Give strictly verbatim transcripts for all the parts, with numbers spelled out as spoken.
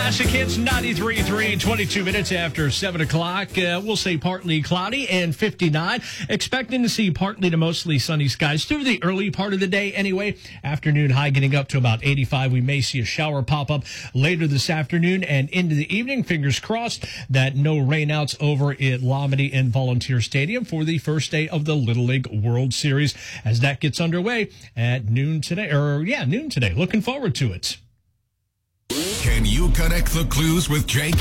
Classic Hits ninety-three point three, twenty-two minutes after seven o'clock. Uh, we'll say partly cloudy and fifty-nine. Expecting to see partly to mostly sunny skies through the early part of the day anyway. Afternoon high getting up to about eighty-five. We may see a shower pop up later this afternoon and into the evening. Fingers crossed that no rainouts over at Lomity and Volunteer Stadium for the first day of the Little League World Series as that gets underway at noon today. Or, yeah, noon today. Looking forward to it. Can you connect the clues with Jake?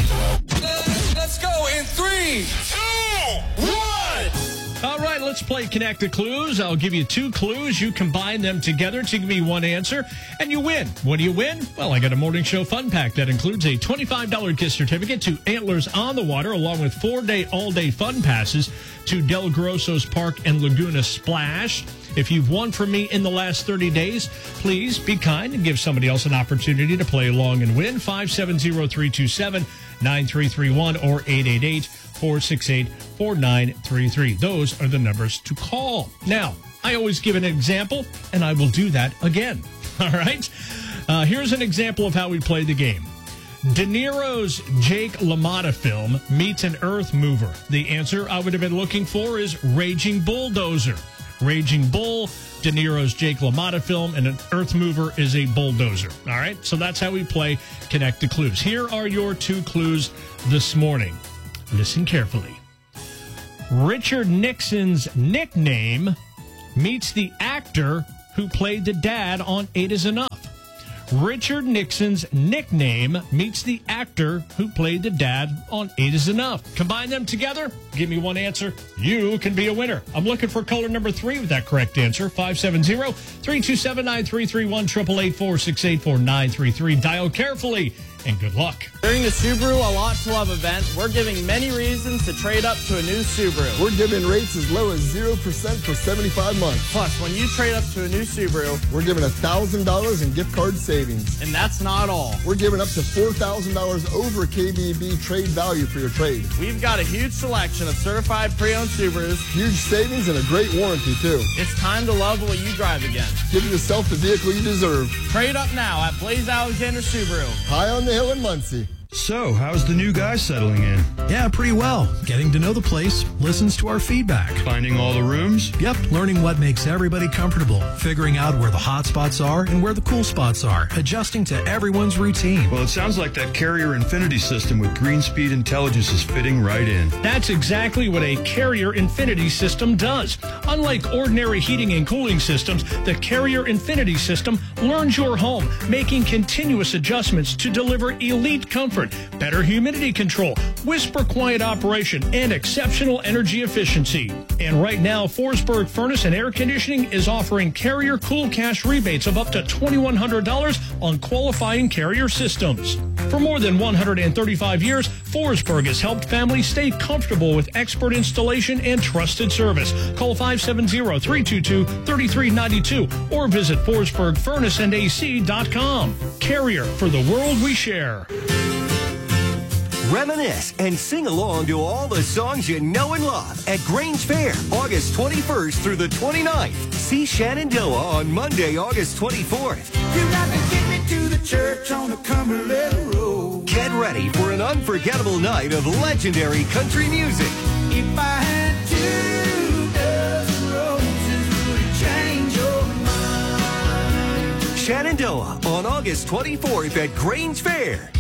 Let's go in three, two, one. All right, let's play Connect the Clues. I'll give you two clues. You combine them together to give me one answer, and you win. What do you win? Well, I got a morning show fun pack that includes a twenty-five dollars gift certificate to Antlers on the Water, along with four-day, all-day fun passes to Del Grosso's Park and Laguna Splash. If you've won from me in the last thirty days, please be kind and give somebody else an opportunity to play along and win. five seven zero, three two seven, nine three three one or eight eight eight, four six eight, four nine three three. Those are the numbers to call. Now, I always give an example, and I will do that again. All right? Uh, here's an example of how we play the game. De Niro's Jake LaMotta film meets an Earth Mover. The answer I would have been looking for is Raging Bulldozer. Raging Bull, De Niro's Jake LaMotta film, and an Earth Mover is a bulldozer. All right? So that's how we play Connect the Clues. Here are your two clues this morning. Listen carefully. Richard Nixon's nickname meets the actor who played the dad on Eight is Enough. Richard Nixon's nickname meets the actor who played the dad on Eight is Enough. Combine them together, give me one answer, you can be a winner. I'm looking for caller number three with that correct answer. five seven zero, three two seven, nine three three one, eight eight eight, four six eight, four nine three three. Dial carefully, and good luck. During the Subaru A Lot to Love event, we're giving many reasons to trade up to a new Subaru. We're giving rates as low as zero percent for seventy-five months. Plus, when you trade up to a new Subaru, we're giving one thousand dollars in gift card savings. And that's not all. We're giving up to four thousand dollars over K B B trade value for your trade. We've got a huge selection of certified pre-owned Subarus. Huge savings and a great warranty, too. It's time to love what you drive again. Give yourself the vehicle you deserve. Trade up now at Blaze Alexander Subaru. High on the hill in Muncie. So, how's the new guy settling in? Yeah, pretty well. Getting to know the place, listens to our feedback. Finding all the rooms? Yep, learning what makes everybody comfortable, figuring out where the hot spots are and where the cool spots are, adjusting to everyone's routine. Well, it sounds like that Carrier Infinity system with Greenspeed Intelligence is fitting right in. That's exactly what a Carrier Infinity system does. Unlike ordinary heating and cooling systems, the Carrier Infinity system learns your home, making continuous adjustments to deliver elite comfort, better humidity control, whisper quiet operation, and exceptional energy efficiency. And right now, Forsberg Furnace and Air Conditioning is offering Carrier Cool Cash rebates of up to two thousand one hundred dollars on qualifying Carrier systems. For more than one hundred thirty-five years, Forsberg has helped families stay comfortable with expert installation and trusted service. Call five seven zero, three two two, three three nine two or visit Forsberg Furnace and A C dot com. Carrier, for the world we share. Reminisce and sing along to all the songs you know and love at Grange Fair, August twenty-first through the twenty-ninth. See Shenandoah on Monday, August twenty-fourth. You got to get me to the church on the Cumberland Road. Get ready for an unforgettable night of legendary country music. If I had two dozen roses, would it change your mind? Shenandoah on August twenty-fourth at Grange Fair.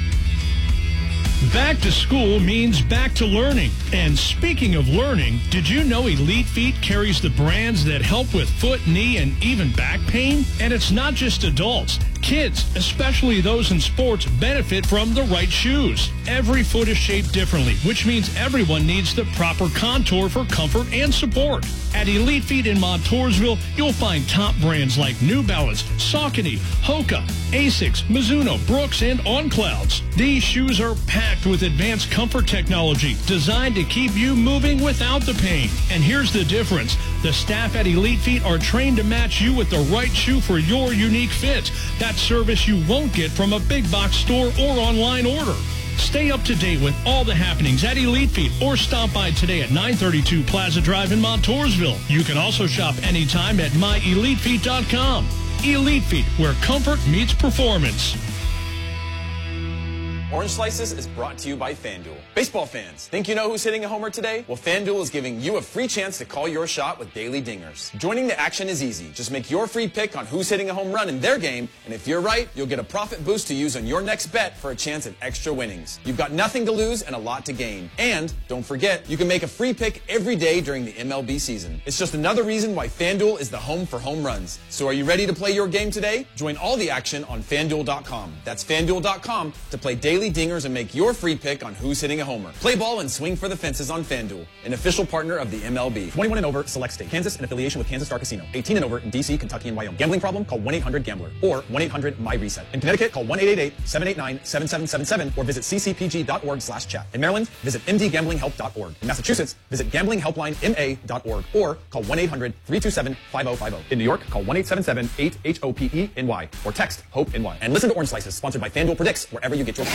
Back to school means back to learning. And speaking of learning, did you know Elite Feet carries the brands that help with foot, knee, and even back pain? And it's not just adults. Kids, especially those in sports, benefit from the right shoes. Every foot is shaped differently, which means everyone needs the proper contour for comfort and support. At Elite Feet in Montoursville, you'll find top brands like New Balance, Saucony, Hoka, Asics, Mizuno, Brooks, and On Clouds. These shoes are packed with advanced comfort technology designed to keep you moving without the pain. And here's the difference. The staff at Elite Feet are trained to match you with the right shoe for your unique fit. That service you won't get from a big box store or online order. Stay up to date with all the happenings at Elite Feet or stop by today at nine thirty-two Plaza Drive in Montoursville. You can also shop anytime at my elite feet dot com. Elite Feet, where comfort meets performance. Orange Slices is brought to you by FanDuel. Baseball fans, think you know who's hitting a homer today? Well, FanDuel is giving you a free chance to call your shot with daily dingers. Joining the action is easy. Just make your free pick on who's hitting a home run in their game, and if you're right, you'll get a profit boost to use on your next bet for a chance at extra winnings. You've got nothing to lose and a lot to gain. And don't forget, you can make a free pick every day during the M L B season. It's just another reason why FanDuel is the home for home runs. So are you ready to play your game today? Join all the action on FanDuel dot com. That's FanDuel dot com to play daily dingers and make your free pick on who's hitting a homer. Play ball and swing for the fences on FanDuel, an official partner of the M L B. twenty-one and over, select state. Kansas in affiliation with Kansas Star Casino. eighteen and over in D C, Kentucky, and Wyoming. Gambling problem? Call one eight hundred gambler or one eight hundred my reset. In Connecticut, call one eight eight eight, seven eight nine, seven seven seven seven or visit c c p g dot org slash chat. In Maryland, visit m d gambling help dot org. In Massachusetts, visit gambling helpline m a dot org or call one eight hundred, three two seven, five oh five oh. In New York, call one eight seven seven, eight H O P E N Y or text HOPE N Y. And listen to Orange Slices, sponsored by FanDuel Predicts, wherever you get your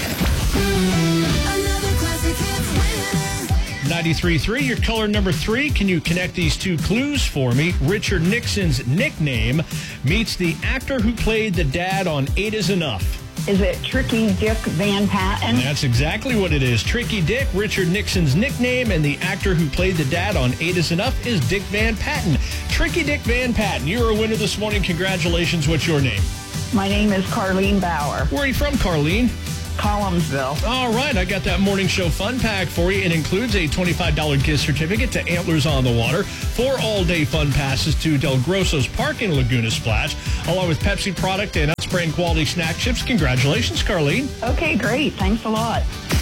ninety-three point three, your color number three. Can you connect these two clues for me? Richard Nixon's nickname meets the actor who played the dad on Eight Is Enough. Is it Tricky Dick Van Patten? That's exactly what it is. Tricky Dick, Richard Nixon's nickname, and the actor who played the dad on Eight Is Enough is Dick Van Patten. Tricky Dick Van Patten, you're a winner this morning. Congratulations. What's your name? My name is Carlene Bauer. Where are you from, Carlene? Collinsville. All right, I got that morning show fun pack for you. It includes a twenty-five dollars gift certificate to Antlers on the Water, four all-day fun passes to Del Grosso's Park in Laguna Splash, along with Pepsi product and Unspraying quality snack chips. Congratulations, Carlene. Okay, great. Thanks a lot.